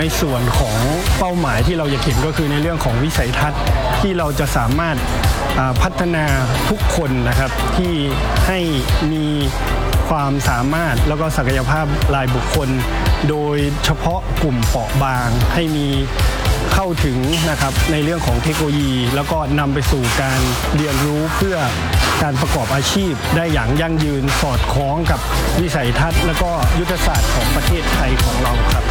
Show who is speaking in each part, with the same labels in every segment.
Speaker 1: ในส่วนของเป้าหมายที่เราอยากเห็นก็คือในเรื่องของวิสัยทัศน์ที่เราจะสามารถพัฒนาทุกคนนะครับที่ให้มีความสามารถแล้วก็ศักยภาพรายบุคคลโดยเฉพาะกลุ่มเปราะบางให้มีเข้าถึงนะครับในเรื่องของเทคโนโลยีแล้วก็นำไปสู่การเรียนรู้เพื่อการประกอบอาชีพได้อย่างยั่งยืนสอดคล้องกับวิสัยทัศน์และก็ยุทธศาสตร์ของประเทศไทยของเราครับ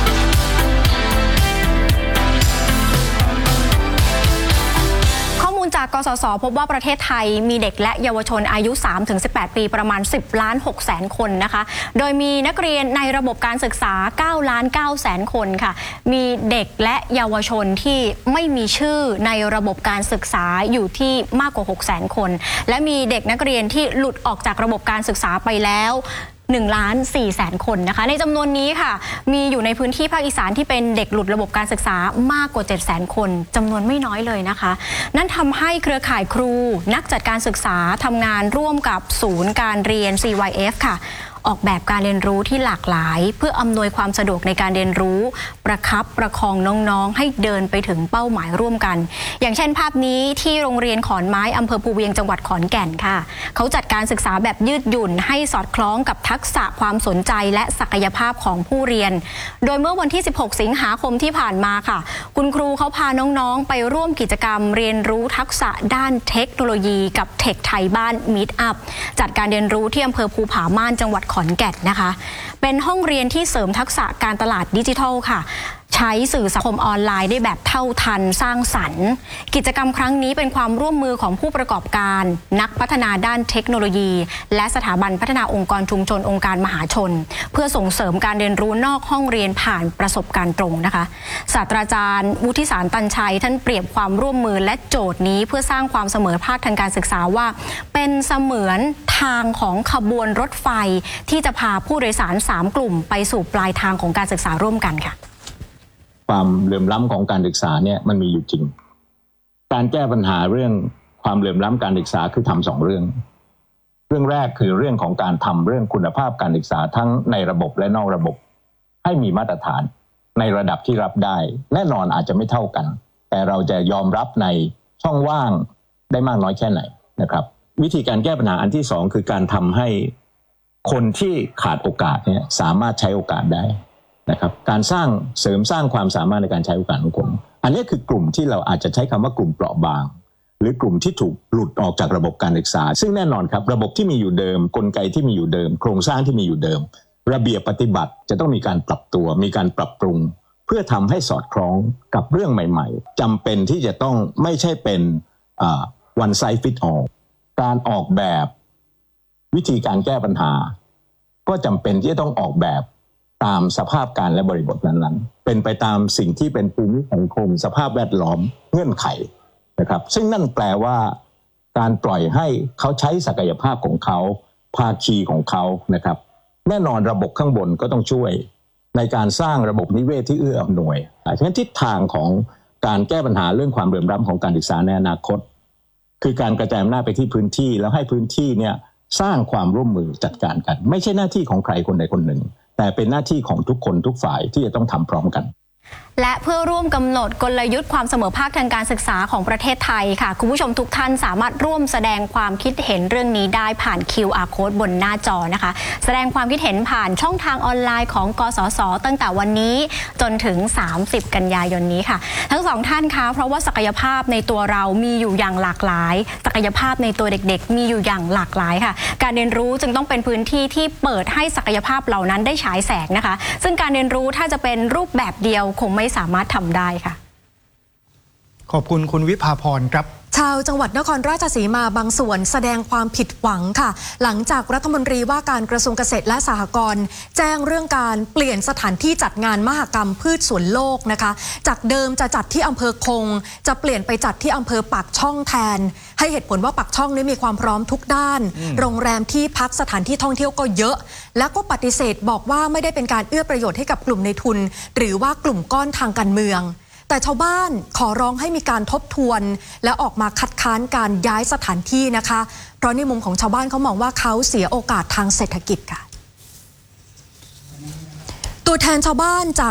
Speaker 2: จากกสศพบว่าประเทศไทยมีเด็กและเยาวชนอายุ 3-18 ปีประมาณ 10.6 คนนะคะโดยมีนักเรียนในระบบการศึกษา 9.9 คนค่ะมีเด็กและเยาวชนที่ไม่มีชื่อในระบบการศึกษาอยู่ที่มากกว่า 600,000 คนและมีเด็กนักเรียนที่หลุดออกจากระบบการศึกษาไปแล้ว1.4 คนนะคะในจำนวนนี้ค่ะมีอยู่ในพื้นที่ภาคอีสานที่เป็นเด็กหลุดระบบการศึกษามากกว่า 700,000 คนจำนวนไม่น้อยเลยนะคะนั่นทำให้เครือข่ายครูนักจัดการศึกษาทำงานร่วมกับศูนย์การเรียน CYF ค่ะออกแบบการเรียนรู้ที่หลากหลายเพื่ออำนวยความสะดวกในการเรียนรู้ประคับประคองน้องๆให้เดินไปถึงเป้าหมายร่วมกันอย่างเช่นภาพนี้ที่โรงเรียนขอนไม้อำเภอภูเวียงจังหวัดขอนแก่นค่ะเขาจัดการศึกษาแบบยืดหยุ่นให้สอดคล้องกับทักษะความสนใจและศักยภาพของผู้เรียนโดยเมื่อวันที่16 สิงหาคมที่ผ่านมาค่ะคุณครูเขาพาน้องๆไปร่วมกิจกรรมเรียนรู้ทักษะด้านเทคโนโลยีกับเทคไทยบ้านมีตอัพจัดการเรียนรู้ที่อำเภอภูผาม่านจังหวัดขอนแก่นนะคะเป็นห้องเรียนที่เสริมทักษะการตลาดดิจิทัลค่ะใช้สื่อสังคมออนไลน์ได้แบบเท่าทันสร้างสรรค์กิจกรรมครั้งนี้เป็นความร่วมมือของผู้ประกอบการนักพัฒนาด้านเทคโนโลยีและสถาบันพัฒนาองค์กรชุมชนองค์การมหาชนเพื่อส่งเสริมการเรียนรู้นอกห้องเรียนผ่านประสบการณ์ตรงนะคะศาสตราจารย์วุฒิสารตันชัยท่านเปรียบความร่วมมือและโจทย์นี้เพื่อสร้างความเสมอภาคทางการศึกษาว่าเป็นเสมือนทางของขบวนรถไฟที่จะพาผู้โดยสาร3 กลุ่มไปสู่ปลายทางของการศึกษาร่วมกันค่ะ
Speaker 3: ความเหลื่อมล้ำของการศึกษาเนี่ยมันมีอยู่จริงการแก้ปัญหาเรื่องความเหลื่อมล้ำการศึกษาคือทำ2 เรื่องแรกคือเรื่องของการทำเรื่องคุณภาพการศึกษาทั้งในระบบและนอกระบบให้มีมาตรฐานในระดับที่รับได้แน่นอนอาจจะไม่เท่ากันแต่เราจะยอมรับในช่องว่างได้มากน้อยแค่ไหนนะครับวิธีการแก้ปัญหาอันที่2คือการทำให้คนที่ขาดโอกาสเนี่ยสามารถใช้โอกาสได้นะครับการเสริมสร้างความสามารถในการใช้โอกาสของคนอันนี้คือกลุ่มที่เราอาจจะใช้คำว่ากลุ่มเปราะบางหรือกลุ่มที่ถูกหลุดออกจากระบบการศึกษาซึ่งแน่นอนครับระบบที่มีอยู่เดิมกลไกที่มีอยู่เดิมโครงสร้างที่มีอยู่เดิมระเบียบปฏิบัติจะต้องมีการปรับตัวมีการปรับปรุงเพื่อทำให้สอดคล้องกับเรื่องใหม่ๆจำเป็นที่จะต้องไม่ใช่เป็นone size fit all การออกแบบวิธีการแก้ปัญหาก็จำเป็นที่จะต้องออกแบบตามสภาพการและบริบทนั้นๆเป็นไปตามสิ่งที่เป็นภูมิสังคมสภาพแวดล้อมเงื่อนไขนะครับซึ่งนั่นแปลว่าการปล่อยให้เขาใช้ศักยภาพของเขาภาคีของเขานะครับแน่นอนระบบข้างบนก็ต้องช่วยในการสร้างระบบนิเวศที่เอื้ออำนวยฉะนั้นทิศทางของการแก้ปัญหาเรื่องความเหลื่อมล้ำของการศึกษาในอนาคตคือการกระจายอำนาจไปที่พื้นที่แล้วให้พื้นที่เนี่ยสร้างความร่วมมือจัดการกันไม่ใช่หน้าที่ของใครคนใดคนหนึ่งแต่เป็นหน้าที่ของทุกคนทุกฝ่ายที่จะต้องทำพร้อมกัน
Speaker 2: และเพื่อร่วมกำหนดกลยุทธ์ความเสมอภาคทางการศึกษาของประเทศไทยค่ะคุณผู้ชมทุกท่านสามารถร่วมแสดงความคิดเห็นเรื่องนี้ได้ผ่าน QR Code บนหน้าจอนะคะแสดงความคิดเห็นผ่านช่องทางออนไลน์ของกสศตั้งแต่วันนี้จนถึง30 กันยายนนี้ค่ะทั้ง2ท่านคะเพราะว่าศักยภาพในตัวเรามีอยู่อย่างหลากหลายศักยภาพในตัวเด็กๆมีอยู่อย่างหลากหลายค่ะการเรียนรู้จึงต้องเป็นพื้นที่ที่เปิดให้ศักยภาพเหล่านั้นได้ฉายแสงนะคะซึ่งการเรียนรู้ถ้าจะเป็นรูปแบบเดียวคงไม่สามารถทำได้ค่ะ
Speaker 4: ขอบคุณคุณวิภาพรครับ
Speaker 5: ชาวจังหวัดนครราชสีมาบางส่วนแสดงความผิดหวังค่ะหลังจากรัฐมนตรีว่าการกระทรวงเกษตรและสหกรณ์แจ้งเรื่องการเปลี่ยนสถานที่จัดงานมหกรรมพืชสวนโลกนะคะจากเดิมจะจัดที่อำเภอคงจะเปลี่ยนไปจัดที่อำเภอปากช่องแทนให้เหตุผลว่าปากช่องนี้มีความพร้อมทุกด้านโรงแรมที่พักสถานที่ท่องเที่ยวก็เยอะแล้วก็ปฏิเสธบอกว่าไม่ได้เป็นการเอื้อประโยชน์ให้กับกลุ่มในทุนหรือว่ากลุ่มก้อนทางการเมืองแต่ชาวบ้านขอร้องให้มีการทบทวนและออกมาคัดค้านการย้ายสถานที่นะคะเพราะในมุมของชาวบ้านเขามองว่าเขาเสียโอกาสทางเศรษฐกิจค่ะตัวแทนชาวบ้านจาก